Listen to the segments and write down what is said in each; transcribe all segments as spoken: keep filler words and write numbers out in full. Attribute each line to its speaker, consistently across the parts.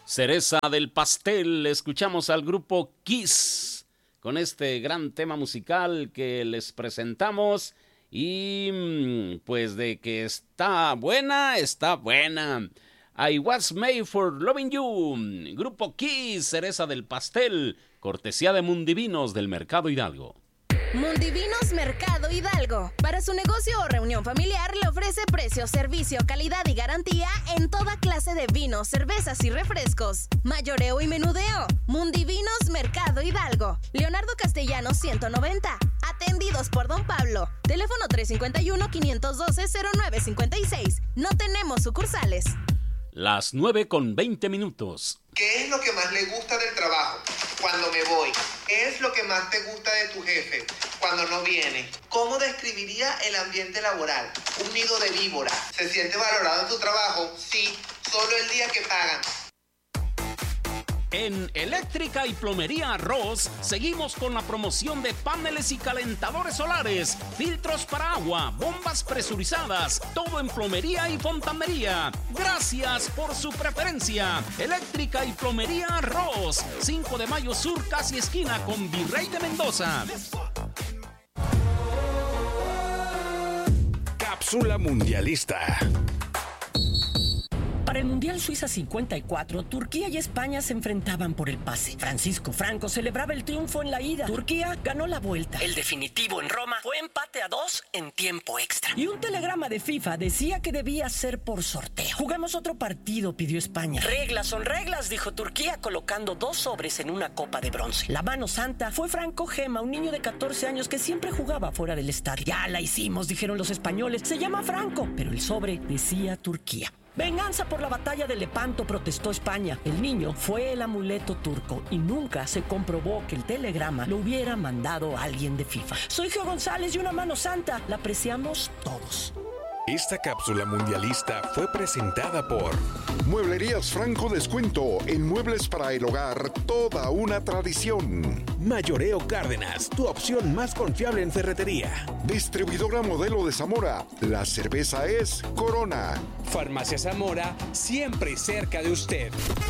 Speaker 1: Cereza del pastel, escuchamos al grupo Kiss con este gran tema musical que les presentamos y pues de que está buena, está buena. I was made for loving you, grupo Kiss, Cereza del pastel, cortesía de Mundivinos del Mercado Hidalgo.
Speaker 2: Mundivinos Mercado Hidalgo. Para su negocio o reunión familiar le ofrece precio, servicio, calidad y garantía en toda clase de vinos, cervezas y refrescos. Mayoreo y menudeo. Mundivinos Mercado Hidalgo. Leonardo Castellanos ciento noventa. Atendidos por Don Pablo. Teléfono tres cinco uno, cinco uno dos, cero nueve cinco seis. No tenemos sucursales.
Speaker 1: Las nueve con veinte minutos.
Speaker 3: ¿Qué es lo que más le gusta del trabajo? Cuando me voy. ¿Qué es lo que más te gusta de tu jefe? Cuando no viene. ¿Cómo describiría el ambiente laboral? Un nido de víboras. ¿Se siente valorado en tu trabajo? Sí, solo el día que pagan.
Speaker 1: En Eléctrica y Plomería Ross seguimos con la promoción de paneles y calentadores solares, filtros para agua, bombas presurizadas, todo en plomería y fontanería. Gracias por su preferencia. Eléctrica y Plomería Ross, cinco de mayo sur, casi esquina con Virrey de Mendoza.
Speaker 4: Cápsula mundialista.
Speaker 5: Para el Mundial Suiza cincuenta y cuatro, Turquía y España se enfrentaban por el pase. Francisco Franco celebraba el triunfo en la ida. Turquía ganó la vuelta. El definitivo en Roma fue empate a dos en tiempo extra. Y un telegrama de FIFA decía que debía ser por sorteo. Jugamos otro partido, pidió España. Reglas son reglas, dijo Turquía, colocando dos sobres en una copa de bronce. La mano santa fue Franco Gema, un niño de catorce años que siempre jugaba fuera del estadio. Ya la hicimos, dijeron los españoles. Se llama Franco, pero el sobre decía Turquía. Venganza por la batalla de Lepanto, protestó España. El niño fue el amuleto turco y nunca se comprobó que el telegrama lo hubiera mandado alguien de FIFA. Soy Geo González y una mano santa la apreciamos todos.
Speaker 4: Esta cápsula mundialista fue presentada por
Speaker 6: Mueblerías Franco Descuento en muebles para el hogar, toda una tradición.
Speaker 4: Mayoreo Cárdenas, tu opción más confiable en ferretería.
Speaker 6: Distribuidora Modelo de Zamora, la cerveza es Corona.
Speaker 7: Farmacia Zamora, siempre cerca de usted.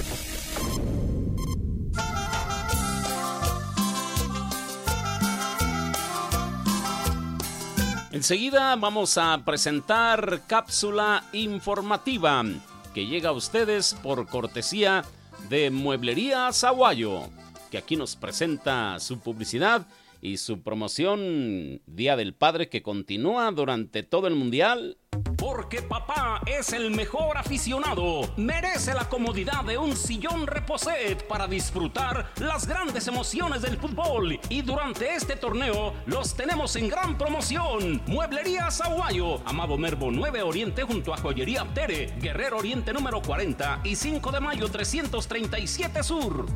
Speaker 1: Enseguida vamos a presentar cápsula informativa que llega a ustedes por cortesía de Mueblería Zaguayo, que aquí nos presenta su publicidad y su promoción Día del Padre que continúa durante todo el Mundial. Porque papá es el mejor aficionado, merece la comodidad de un sillón Reposet para disfrutar las grandes emociones del fútbol. Y durante este torneo los tenemos en gran promoción. Mueblería Zaguayo, Amado Nervo nueve Oriente junto a Joyería Aptere, Guerrero Oriente número cuarenta y cinco de mayo trescientos treinta y siete Sur.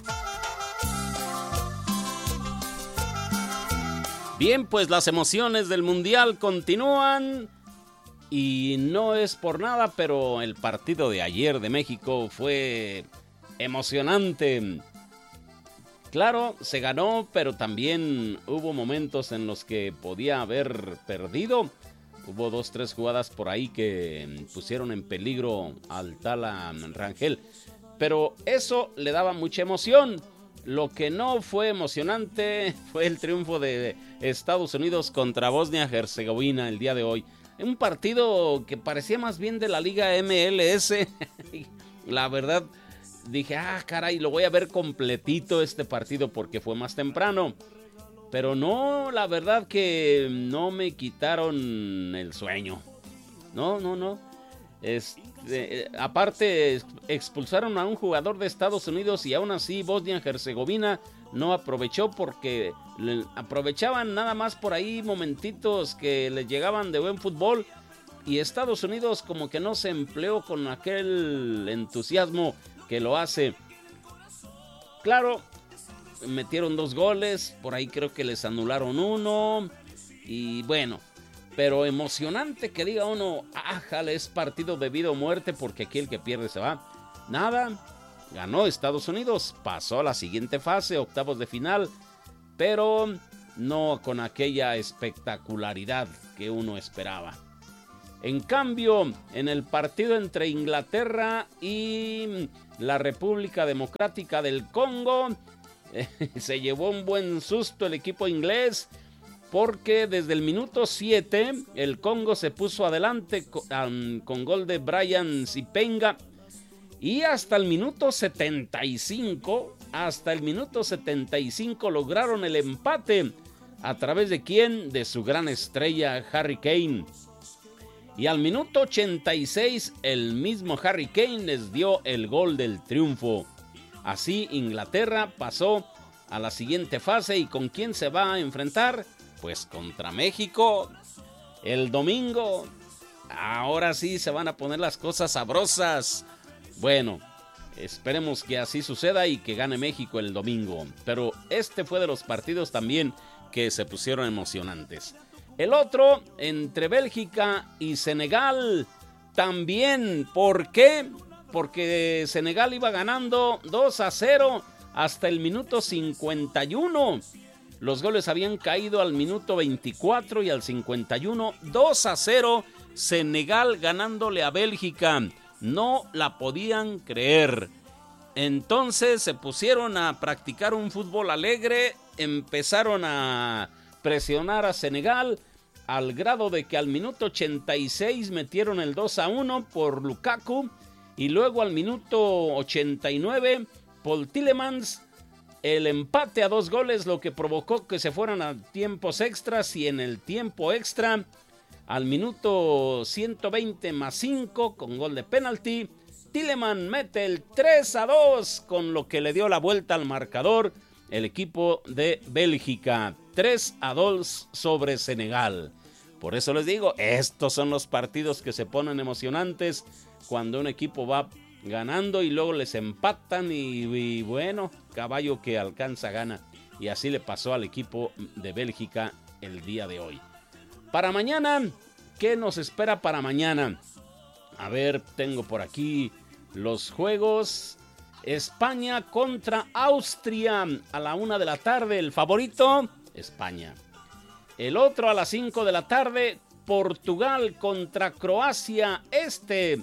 Speaker 1: Bien, pues las emociones del Mundial continúan. Y no es por nada, pero el partido de ayer de México fue emocionante. Claro, se ganó, pero también hubo momentos en los que podía haber perdido. Hubo dos, tres jugadas por ahí que pusieron en peligro al Tala Rangel. Pero eso le daba mucha emoción. Lo que no fue emocionante fue el triunfo de Estados Unidos contra Bosnia-Herzegovina el día de hoy. Un partido que parecía más bien de la Liga M L S. La verdad, dije, ah, caray, lo voy a ver completito este partido porque fue más temprano. Pero no, la verdad que no me quitaron el sueño. No, no, no. Este, aparte, expulsaron a un jugador de Estados Unidos y aún así Bosnia-Herzegovina no aprovechó porque aprovechaban nada más por ahí momentitos que les llegaban de buen fútbol y Estados Unidos como que no se empleó con aquel entusiasmo que lo hace. Claro, metieron dos goles, por ahí creo que les anularon uno y bueno, pero emocionante que diga uno, ájale, es partido de vida o muerte porque aquí el que pierde se va. Nada. Ganó Estados Unidos, pasó a la siguiente fase, octavos de final, pero no con aquella espectacularidad que uno esperaba. En cambio, en el partido entre Inglaterra y la República Democrática del Congo, eh, se llevó un buen susto el equipo inglés, porque desde el minuto siete el Congo se puso adelante con, um, con gol de Brian Zipenga, y hasta el minuto setenta y cinco, hasta el minuto setenta y cinco lograron el empate. ¿A través de quién? De su gran estrella Harry Kane. Y al minuto ochenta y seis el mismo Harry Kane les dio el gol del triunfo. Así Inglaterra pasó a la siguiente fase. ¿Y con quién se va a enfrentar? Pues contra México el domingo. Ahora sí se van a poner las cosas sabrosas. Bueno, esperemos que así suceda y que gane México el domingo. Pero este fue de los partidos también que se pusieron emocionantes. El otro, entre Bélgica y Senegal, también. ¿Por qué? Porque Senegal iba ganando dos a cero hasta el minuto cincuenta y uno. Los goles habían caído al minuto veinticuatro y al cincuenta y uno. dos a cero, Senegal ganándole a Bélgica. No la podían creer. Entonces se pusieron a practicar un fútbol alegre, empezaron a presionar a Senegal al grado de que al minuto ochenta y seis metieron el dos a uno por Lukaku, y luego al minuto ochenta y nueve Paul Tielemans el empate a dos goles, lo que provocó que se fueran a tiempos extras, y en el tiempo extra al minuto ciento veinte más cinco con gol de penalti, Tielemans mete el tres a dos, con lo que le dio la vuelta al marcador el equipo de Bélgica. tres a dos sobre Senegal. Por eso les digo, estos son los partidos que se ponen emocionantes cuando un equipo va ganando y luego les empatan y, y bueno, caballo que alcanza gana. Y así le pasó al equipo de Bélgica el día de hoy. Para mañana, ¿qué nos espera para mañana? A ver, tengo por aquí los juegos. España contra Austria a la una de la tarde. El favorito, España. El otro a las cinco de la tarde, Portugal contra Croacia. Este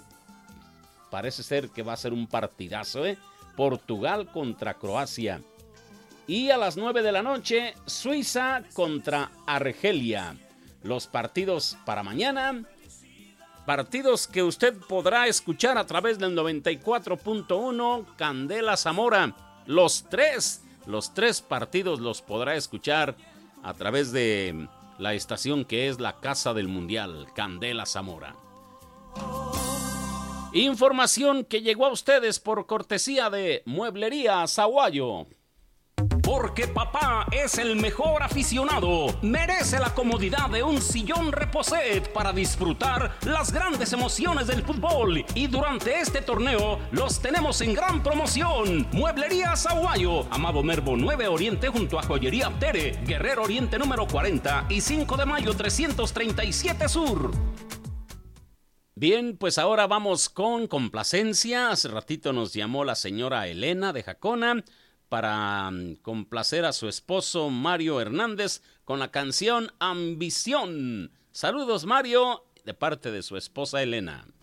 Speaker 1: parece ser que va a ser un partidazo, ¿eh? Portugal contra Croacia. Y a las nueve de la noche, Suiza contra Argelia. Los partidos para mañana, partidos que usted podrá escuchar a través del noventa y cuatro punto uno Candela Zamora. Los tres, los tres partidos los podrá escuchar a través de la estación que es la Casa del Mundial, Candela Zamora. Información que llegó a ustedes por cortesía de Mueblería Zaguayo.
Speaker 8: Porque papá es el mejor aficionado, merece la comodidad de un sillón Reposet para disfrutar las grandes emociones del fútbol. Y durante este torneo los tenemos en gran promoción. Mueblería Zaguayo, Amado Nervo nueve Oriente junto a Joyería Tere, Guerrero Oriente número cuarenta y cinco de mayo trescientos treinta y siete Sur.
Speaker 1: Bien, pues ahora vamos con complacencia. Hace ratito nos llamó la señora Elena de Jacona para complacer a su esposo Mario Hernández con la canción Ambición. Saludos, Mario, de parte de su esposa Elena.